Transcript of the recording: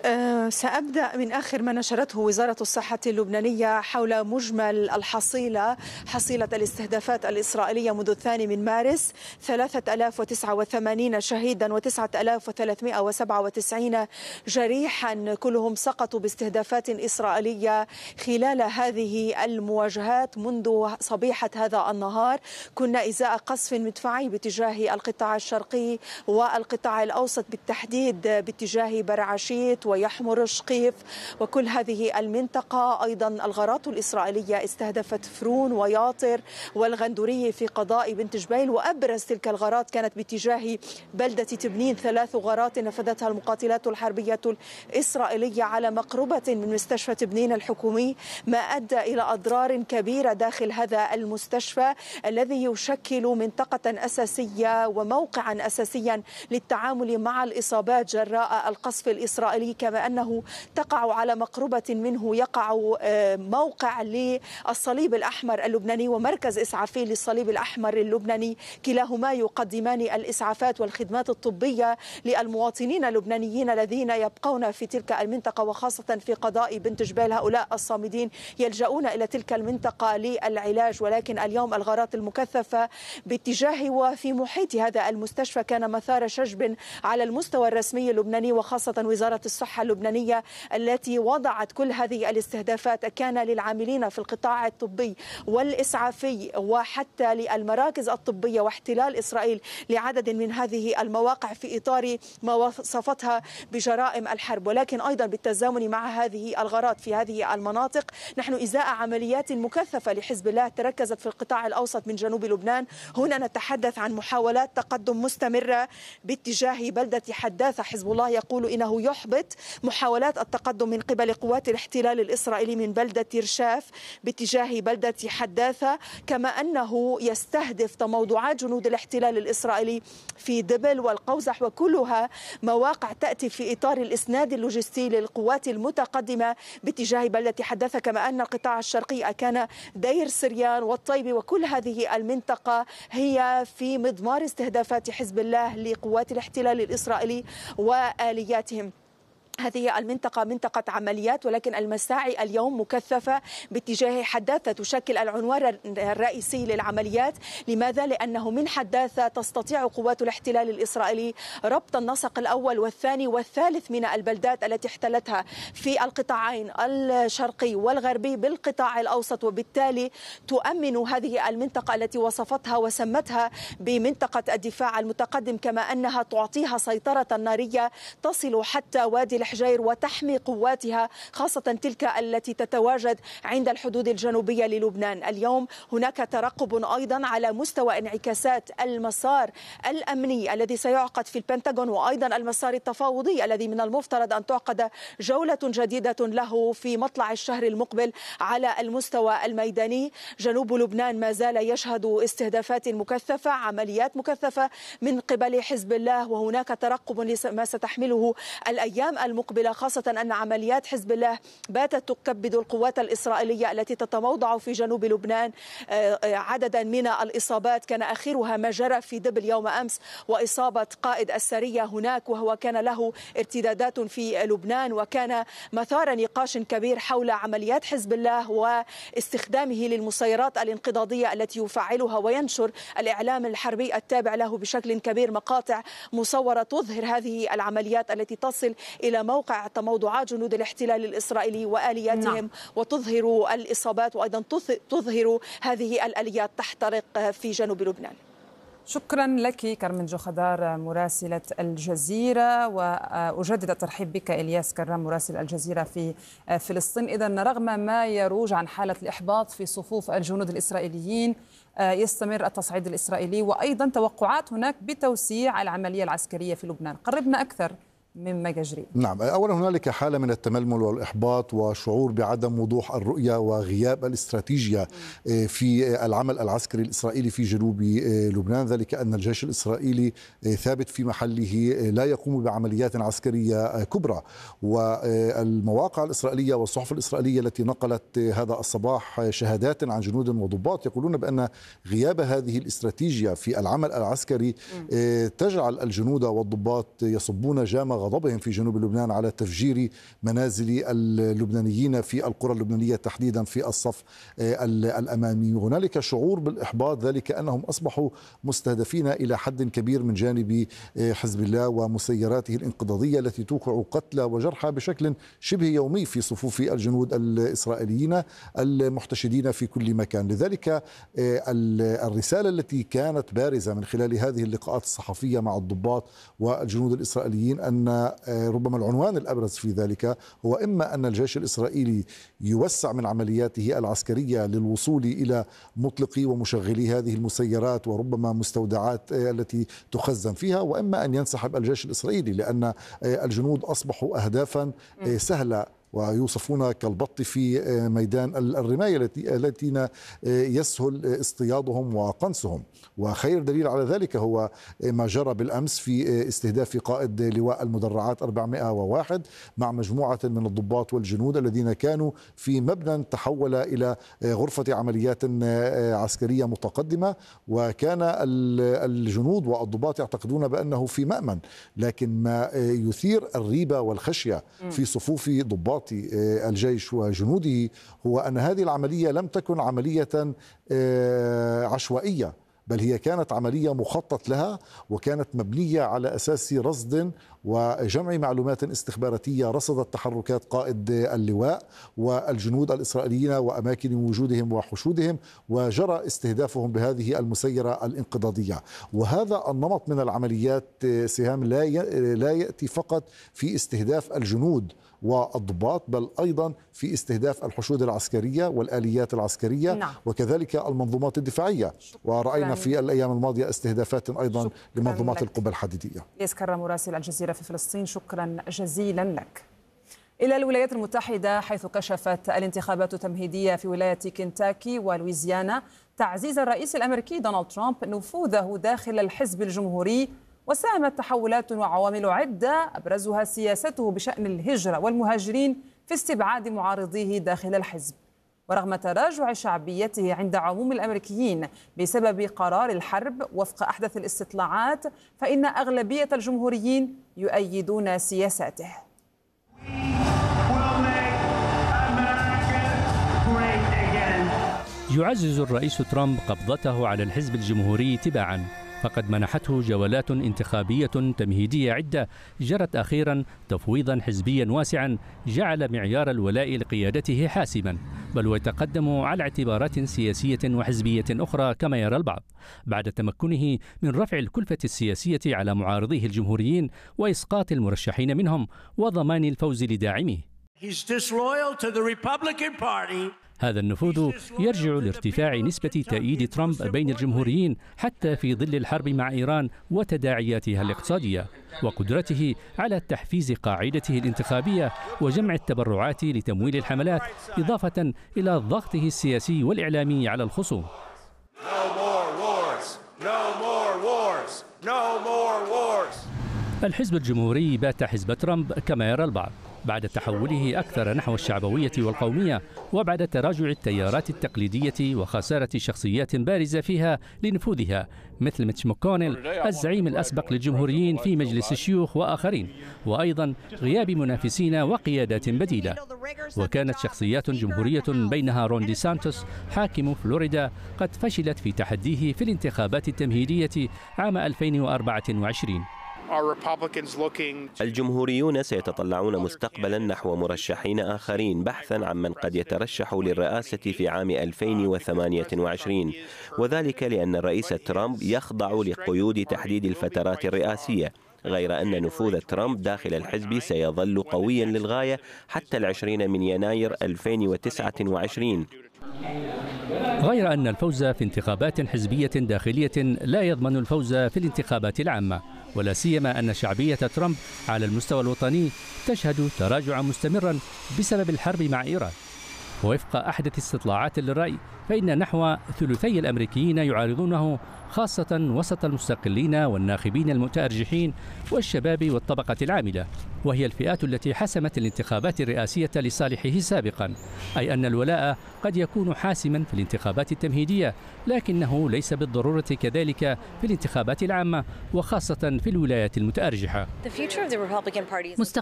سأبدأ من آخر ما نشرته وزارة الصحة اللبنانية حول مجمل حصيلة الاستهدافات الإسرائيلية منذ 2 من مارس: 3089 شهيدا و9397 جريحا، كلهم سقطوا باستهدافات إسرائيلية خلال هذه المواجهات. منذ صبيحة هذا النهار كنا إزاء قصف مدفعي باتجاه القطاع الشرقي والقطاع الأوسط، بالتحديد باتجاه برعشيت ويحمر شقيف وكل هذه المنطقة. أيضا الغارات الإسرائيلية استهدفت فرون وياطر والغندورية في قضاء بنت جبيل، وأبرز تلك الغارات كانت باتجاه بلدة تبنين. 3 غارات نفذتها المقاتلات الحربية الإسرائيلية على مقربة من مستشفى تبنين الحكومي، ما أدى إلى أضرار كبيرة داخل هذا المستشفى الذي يشكل منطقة أساسية وموقعا أساسيا للتعامل مع الإصابات جراء القصف الإسرائيلي، كما أنه تقع على مقربة منه يقع موقع للصليب الأحمر اللبناني ومركز إسعافي للصليب الأحمر اللبناني، كلاهما يقدمان الإسعافات والخدمات الطبية للمواطنين اللبنانيين الذين يبقون في تلك المنطقة، وخاصة في قضاء بنت جبيل. هؤلاء الصامدين يلجؤون إلى تلك المنطقة للعلاج، ولكن اليوم الغارات المكثفة باتجاه وفي محيط هذا المستشفى كان مثار شجب على المستوى الرسمي اللبناني، وخاصة وزارة الصحة اللبنانية التي وضعت كل هذه الاستهدافات. كان للعاملين في القطاع الطبي والإسعافي وحتى للمراكز الطبية واحتلال إسرائيل لعدد من هذه المواقع في إطار ما وصفتها بجرائم الحرب. ولكن أيضا بالتزامن مع هذه الغارات في هذه المناطق نحن إزاء عمليات مكثفة لحزب الله تركزت في القطاع الأوسط من جنوب لبنان. هنا نتحدث عن محاولات تقدم مستمرة باتجاه بلدة حداثة. حزب الله يقول إنه يحبط محاولات التقدم من قبل قوات الاحتلال الإسرائيلي من بلدة رشاف باتجاه بلدة حداثة، كما أنه يستهدف تموضعات جنود الاحتلال الإسرائيلي في دبل والقوزح، وكلها مواقع تأتي في إطار الإسناد اللوجستي للقوات المتقدمة باتجاه بلدة حداثة. كما أن القطاع الشرقي كان دير سريان والطيبة، وكل هذه المنطقة هي في مضمار استهدافات حزب الله لقوات الاحتلال الإسرائيلي وآلياتهم. هذه المنطقة منطقة عمليات، ولكن المساعي اليوم مكثفة باتجاه حداثة تشكل العنوان الرئيسي للعمليات. لماذا؟ لأنه من حداثة تستطيع قوات الاحتلال الإسرائيلي ربط النسق الأول والثاني والثالث من البلدات التي احتلتها في القطاعين الشرقي والغربي بالقطاع الأوسط، وبالتالي تؤمن هذه المنطقة التي وصفتها وسمتها بمنطقة الدفاع المتقدم، كما أنها تعطيها سيطرة نارية تصل حتى وادي الحجير وتحمي قواتها، خاصة تلك التي تتواجد عند الحدود الجنوبية للبنان. اليوم هناك ترقب أيضا على مستوى انعكاسات المسار الأمني الذي سيعقد في البنتاغون، وأيضا المسار التفاوضي الذي من المفترض أن تعقد جولة جديدة له في مطلع الشهر المقبل على المستوى الميداني. جنوب لبنان ما زال يشهد استهدافات مكثفة، عمليات مكثفة من قبل حزب الله، وهناك ترقب لما ستحمله الأيام المقبلة، خاصة أن عمليات حزب الله باتت تكبد القوات الإسرائيلية التي تتموضع في جنوب لبنان عددا من الإصابات، كان آخرها ما جرى في دبل يوم أمس وإصابة قائد السرية هناك، وهو كان له ارتدادات في لبنان، وكان مثار نقاش كبير حول عمليات حزب الله واستخدامه للمسيرات الانقضاضية التي يفعلها، وينشر الإعلام الحربي التابع له بشكل كبير مقاطع مصورة تظهر هذه العمليات التي تصل إلى موقع تموضعات جنود الاحتلال الإسرائيلي وآلياتهم، وتظهر الإصابات، وأيضا تظهر هذه الآليات تحترق في جنوب لبنان. شكرا لك كارمن جوخدار مراسلة الجزيرة، وأجدد الترحيب بك إلياس كرام مراسل الجزيرة في فلسطين. إذن رغم ما يروج عن حالة الإحباط في صفوف الجنود الإسرائيليين، يستمر التصعيد الإسرائيلي وأيضا توقعات هناك بتوسيع العملية العسكرية في لبنان. قربنا أكثر مما يجري. نعم، أولا هنالك حالة من التململ والإحباط وشعور بعدم وضوح الرؤية وغياب الاستراتيجية في العمل العسكري الإسرائيلي في جنوب لبنان، ذلك أن الجيش الإسرائيلي ثابت في محله، لا يقوم بعمليات عسكرية كبرى. والمواقع الإسرائيلية والصحف الإسرائيلية التي نقلت هذا الصباح شهادات عن جنود وضباط يقولون بأن غياب هذه الاستراتيجية في العمل العسكري تجعل الجنود والضباط يصبون جام غضبهم في جنوب لبنان على تفجير منازل اللبنانيين في القرى اللبنانية تحديدا في الصف الأمامي. هنالك شعور بالإحباط، ذلك أنهم أصبحوا مستهدفين إلى حد كبير من جانب حزب الله ومسيراته الانقضاضية التي توقع قتلى وجرحى بشكل شبه يومي في صفوف الجنود الإسرائيليين المحتشدين في كل مكان. لذلك الرسالة التي كانت بارزة من خلال هذه اللقاءات الصحفية مع الضباط والجنود الإسرائيليين أن ربما العنوان الأبرز في ذلك هو إما أن الجيش الإسرائيلي يوسع من عملياته العسكرية للوصول إلى مطلقي ومشغلي هذه المسيرات وربما مستودعات التي تخزن فيها، وإما أن ينسحب الجيش الإسرائيلي، لأن الجنود أصبحوا أهدافا سهلة ويوصفون كالبط في ميدان الرماية التي يسهل اصطيادهم وقنصهم. وخير دليل على ذلك هو ما جرى بالأمس في استهداف قائد لواء المدرعات 401 مع مجموعة من الضباط والجنود الذين كانوا في مبنى تحول إلى غرفة عمليات عسكرية متقدمة، وكان الجنود والضباط يعتقدون بأنه في مأمن، لكن ما يثير الريبة والخشية في صفوف ضباط الجيش وجنوده هو أن هذه العملية لم تكن عملية عشوائية، بل هي كانت عملية مخطط لها، وكانت مبنية على أساس رصد وجمع معلومات استخباراتية رصدت تحركات قائد اللواء والجنود الإسرائيليين وأماكن وجودهم وحشودهم، وجرى استهدافهم بهذه المسيرة الانقضاضية. وهذا النمط من العمليات سهام لا يأتي فقط في استهداف الجنود والضباط، بل أيضا في استهداف الحشود العسكرية والآليات العسكرية. نعم. وكذلك المنظومات الدفاعية، ورأينا في الأيام الماضية استهدافات أيضا لمنظومات القبة الحديدية. إلياس كرم مراسل الجزيرة في فلسطين، شكرا جزيلا لك. إلى الولايات المتحدة، حيث كشفت الانتخابات التمهيدية في ولاية كنتاكي ولويزيانا تعزيز الرئيس الأمريكي دونالد ترامب نفوذه داخل الحزب الجمهوري، وساهمت تحولات وعوامل عدة أبرزها سياسته بشأن الهجرة والمهاجرين في استبعاد معارضيه داخل الحزب. ورغم تراجع شعبيته عند عموم الأمريكيين بسبب قرار الحرب وفق أحدث الاستطلاعات، فإن أغلبية الجمهوريين يؤيدون سياساته. يعزز الرئيس ترامب قبضته على الحزب الجمهوري تباعاً، فقد منحته جولات انتخابية تمهيدية عدة جرت أخيرا تفويضا حزبيا واسعا جعل معيار الولاء لقيادته حاسما، بل ويتقدم على اعتبارات سياسية وحزبية أخرى كما يرى البعض، بعد تمكنه من رفع الكلفة السياسية على معارضيه الجمهوريين وإسقاط المرشحين منهم وضمان الفوز لداعميه. هذا النفوذ يرجع لارتفاع نسبة تأييد ترامب بين الجمهوريين حتى في ظل الحرب مع إيران وتداعياتها الاقتصادية، وقدرته على تحفيز قاعدته الانتخابية وجمع التبرعات لتمويل الحملات، إضافة إلى ضغطه السياسي والإعلامي على الخصوم. الحزب الجمهوري بات حزب ترامب كما يرى البعض، بعد تحوله أكثر نحو الشعبوية والقومية، وبعد تراجع التيارات التقليدية وخسارة شخصيات بارزة فيها لنفوذها مثل ميتش ماكونيل الزعيم الأسبق للجمهوريين في مجلس الشيوخ وآخرين، وأيضا غياب منافسين وقيادات بديلة. وكانت شخصيات جمهورية بينها رون دي سانتوس حاكم فلوريدا قد فشلت في تحديه في الانتخابات التمهيدية عام 2024. الجمهوريون سيتطلعون مستقبلا نحو مرشحين آخرين بحثا عن من قد يترشح للرئاسة في عام 2028، وذلك لأن الرئيس ترامب يخضع لقيود تحديد الفترات الرئاسية، غير أن نفوذ ترامب داخل الحزب سيظل قويا للغاية حتى 20 من يناير 2029. غير أن الفوز في انتخابات حزبية داخلية لا يضمن الفوز في الانتخابات العامة، ولا سيما أن شعبية ترامب على المستوى الوطني تشهد تراجعا مستمرا بسبب الحرب مع إيران. ووفق أحدث استطلاعات للرأي فإن نحو ثلثي الأمريكيين يعارضونه، خاصة وسط المستقلين والناخبين المتأرجحين والشباب والطبقة العاملة، وهي الفئات التي حسمت الانتخابات الرئاسية لصالحه سابقا، أي أن الولاء قد يكون حاسما في الانتخابات التمهيدية، لكنه ليس بالضرورة كذلك في الانتخابات العامة، وخاصة في الولايات المتأرجحة. مستقبل